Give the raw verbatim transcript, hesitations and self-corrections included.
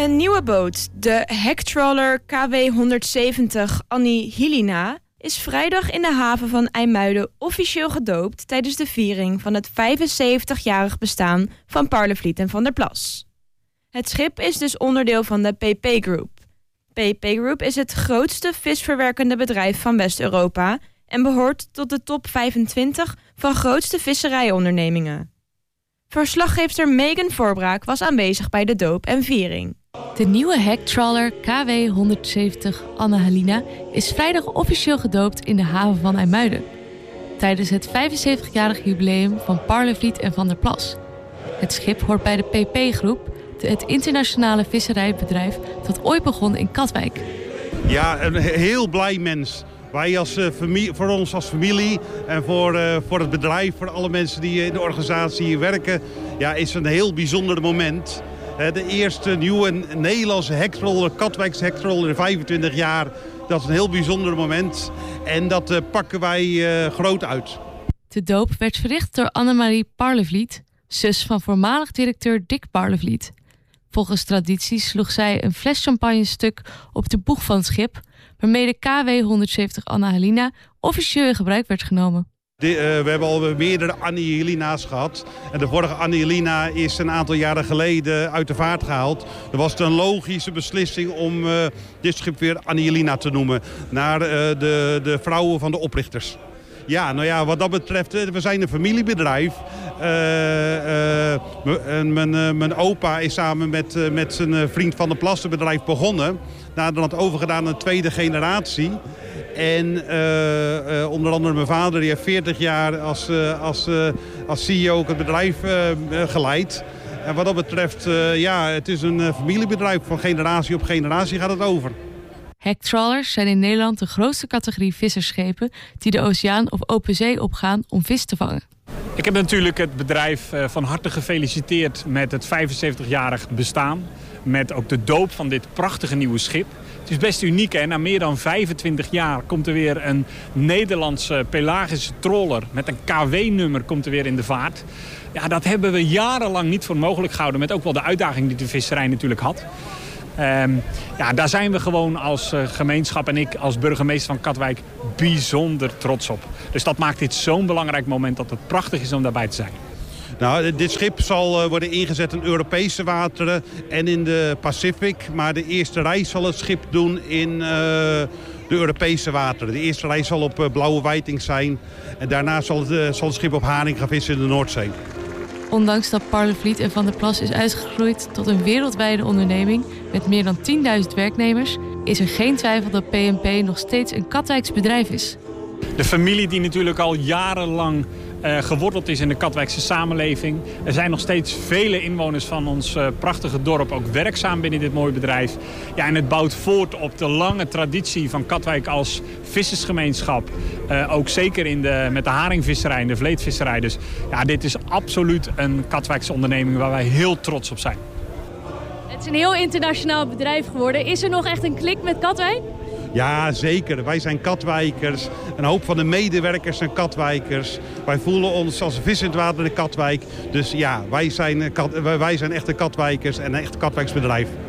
Een nieuwe boot, de hecktrawler K W honderdzeventig Annie Hilina, is vrijdag in de haven van IJmuiden officieel gedoopt tijdens de viering van het vijfenzeventigjarig bestaan van Parlevliet en Van der Plas. Het schip is dus onderdeel van de P P Group. P P Group is het grootste visverwerkende bedrijf van West-Europa en behoort tot de top vijfentwintig van grootste visserijondernemingen. Verslaggeefster Megan Voorbraak was aanwezig bij de doop en viering. De nieuwe hecktrawler K W honderdzeventig Anne Helina is vrijdag officieel gedoopt in de haven van IJmuiden. Tijdens het vijfenzeventigjarig jubileum van Parlevliet en Van der Plas. Het schip hoort bij de P P Groep, het internationale visserijbedrijf dat ooit begon in Katwijk. Ja, een heel blij mens. Wij als uh, familie, voor ons als familie en voor, uh, voor het bedrijf, voor alle mensen die in de organisatie hier werken, ja, is een heel bijzonder moment. Uh, de eerste nieuwe Nederlandse hecktrawler, Katwijkse hecktrawler in vijfentwintig jaar. Dat is een heel bijzonder moment en dat uh, pakken wij uh, groot uit. De doop werd verricht door Annemarie Parlevliet, zus van voormalig directeur Dick Parlevliet. Volgens traditie sloeg zij een fles champagne stuk op de boeg van het schip, waarmee de K W honderdzeventig Anne Helina officieel in gebruik werd genomen. De, uh, we hebben al meerdere Annie Helina's gehad. En de vorige Annie Helina is een aantal jaren geleden uit de vaart gehaald. Er was het een logische beslissing om uh, dit schip weer Annie Helina te noemen. Naar uh, de, de vrouwen van de oprichters. Ja, nou ja, wat dat betreft, we zijn een familiebedrijf. Uh, uh, mijn, uh, mijn opa is samen met, uh, met zijn uh, vriend Van der Plas bedrijf begonnen. Naderhand overgedaan aan een tweede generatie. En uh, uh, onder andere mijn vader, die heeft veertig jaar als, uh, als, uh, als C E O ook het bedrijf uh, geleid. En wat dat betreft, uh, ja, het is een uh, familiebedrijf. Van generatie op generatie gaat het over. Hecktrawlers zijn in Nederland de grootste categorie vissersschepen die de oceaan of open zee opgaan om vis te vangen. Ik heb natuurlijk het bedrijf van harte gefeliciteerd met het vijfenzeventigjarig bestaan. Met ook de doop van dit prachtige nieuwe schip. Het is best uniek, hè? Na meer dan vijfentwintig jaar komt er weer een Nederlandse pelagische trawler met een K W-nummer komt er weer in de vaart. Ja, dat hebben we jarenlang niet voor mogelijk gehouden, met ook wel de uitdaging die de visserij natuurlijk had. Um, ja, daar zijn we gewoon als uh, gemeenschap en ik als burgemeester van Katwijk bijzonder trots op. Dus dat maakt dit zo'n belangrijk moment dat het prachtig is om daarbij te zijn. Nou, dit schip zal uh, worden ingezet in Europese wateren en in de Pacific. Maar de eerste reis zal het schip doen in uh, de Europese wateren. De eerste reis zal op uh, Blauwe Wijting zijn. En daarna zal het, uh, zal het schip op haring gaan vissen in de Noordzee. Ondanks dat Parlevliet en Van der Plas is uitgegroeid tot een wereldwijde onderneming met meer dan tienduizend werknemers, is er geen twijfel dat P en P nog steeds een Katwijks bedrijf is. De familie die natuurlijk al jarenlang uh, geworteld is in de Katwijkse samenleving. Er zijn nog steeds vele inwoners van ons uh, prachtige dorp ook werkzaam binnen dit mooie bedrijf. Ja, en het bouwt voort op de lange traditie van Katwijk als vissersgemeenschap. Uh, ook zeker in de, met de haringvisserij en de vleetvisserij. Dus ja, dit is absoluut een Katwijkse onderneming waar wij heel trots op zijn. Het is een heel internationaal bedrijf geworden. Is er nog echt een klik met Katwijk? Ja, zeker. Wij zijn Katwijkers. Een hoop van de medewerkers zijn Katwijkers. Wij voelen ons als vis in het water in Katwijk. Dus ja, wij zijn, wij zijn echte Katwijkers en een echt Katwijks bedrijf.